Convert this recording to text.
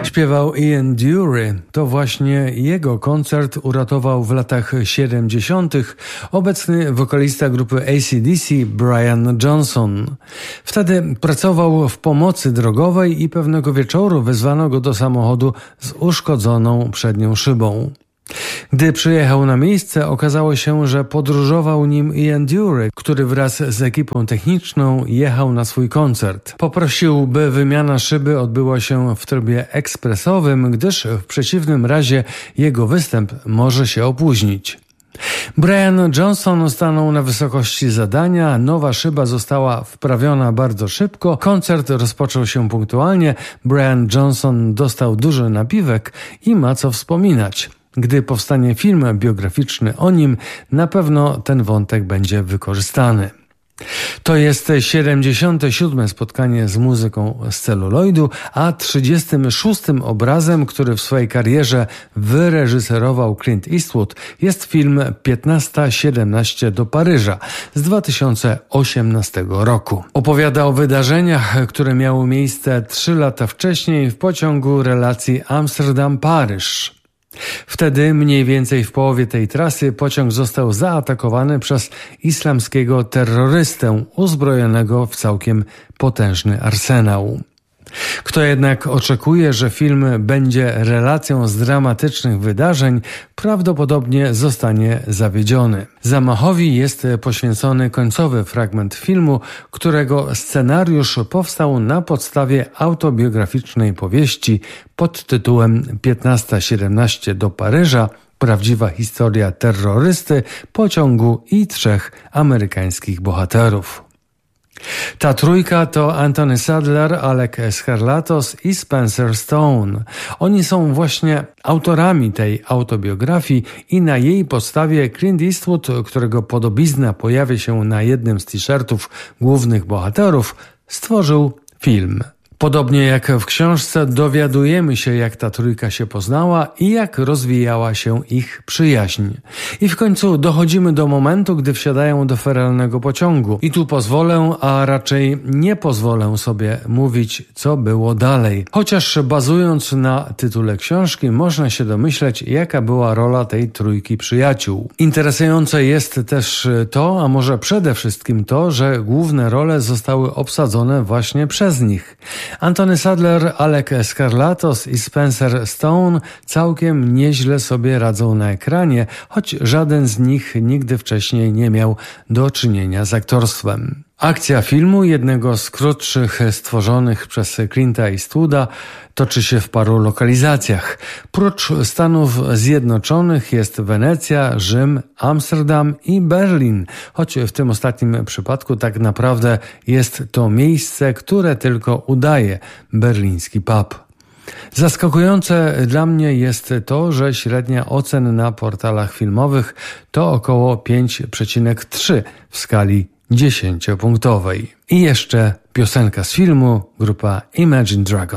śpiewał Ian Dury. To właśnie jego koncert uratował w latach 70. obecny wokalista grupy AC/DC Brian Johnson. Wtedy pracował w pomocy drogowej i pewnego wieczoru wezwano go do samochodu z uszkodzoną przednią szybą. Gdy przyjechał na miejsce, okazało się, że podróżował nim Ian Dury, który wraz z ekipą techniczną jechał na swój koncert. Poprosił, by wymiana szyby odbyła się w trybie ekspresowym, gdyż w przeciwnym razie jego występ może się opóźnić. Brian Johnson stanął na wysokości zadania, nowa szyba została wprawiona bardzo szybko, koncert rozpoczął się punktualnie, Brian Johnson dostał duży napiwek i ma co wspominać. Gdy powstanie film biograficzny o nim, na pewno ten wątek będzie wykorzystany. To jest 77. spotkanie z muzyką z celuloidu, a 36. obrazem, który w swojej karierze wyreżyserował Clint Eastwood, jest film 15:17 do Paryża z 2018 roku. Opowiada o wydarzeniach, które miały miejsce 3 lata wcześniej w pociągu relacji Amsterdam-Paryż. Wtedy, mniej więcej w połowie tej trasy, pociąg został zaatakowany przez islamskiego terrorystę uzbrojonego w całkiem potężny arsenał. Kto jednak oczekuje, że film będzie relacją z dramatycznych wydarzeń, prawdopodobnie zostanie zawiedziony. Zamachowi jest poświęcony końcowy fragment filmu, którego scenariusz powstał na podstawie autobiograficznej powieści pod tytułem 15:17 do Paryża. Prawdziwa historia terrorysty, pociągu i 3 amerykańskich bohaterów. Ta trójka to Anthony Sadler, Alec Skarlatos i Spencer Stone. Oni są właśnie autorami tej autobiografii i na jej podstawie Clint Eastwood, którego podobizna pojawia się na jednym z t-shirtów głównych bohaterów, stworzył film. Podobnie jak w książce dowiadujemy się, jak ta trójka się poznała i jak rozwijała się ich przyjaźń. I w końcu dochodzimy do momentu, gdy wsiadają do feralnego pociągu. I tu pozwolę, a raczej nie pozwolę sobie mówić, co było dalej. Chociaż bazując na tytule książki, można się domyśleć, jaka była rola tej trójki przyjaciół. Interesujące jest też to, a może przede wszystkim to, że główne role zostały obsadzone właśnie przez nich. Anthony Sadler, Alec Skarlatos i Spencer Stone całkiem nieźle sobie radzą na ekranie, choć żaden z nich nigdy wcześniej nie miał do czynienia z aktorstwem. Akcja filmu, jednego z krótszych stworzonych przez Clint'a Eastwooda, toczy się w paru lokalizacjach. Prócz Stanów Zjednoczonych jest Wenecja, Rzym, Amsterdam i Berlin, choć w tym ostatnim przypadku tak naprawdę jest to miejsce, które tylko udaje berliński pub. Zaskakujące dla mnie jest to, że średnia ocen na portalach filmowych to około 5,3 w skali 10-punktowej. I jeszcze piosenka z filmu, grupa Imagine Dragons.